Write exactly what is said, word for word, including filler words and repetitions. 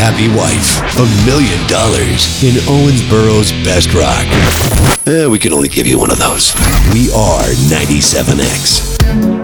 happy wife. A million dollars in Owensboro's best rock. Eh, we can only give you one of those. We are ninety-seven X.